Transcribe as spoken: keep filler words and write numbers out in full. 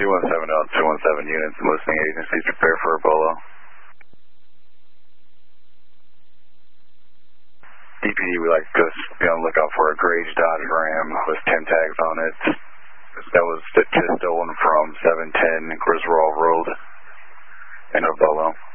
two one seven out, two one seven units, listening agencies, prepare for a bolo. D P D, we like to be on the lookout for a Grage Dodge Ram with ten tags on it. That was just stolen from seven ten Griswold Road in a bolo.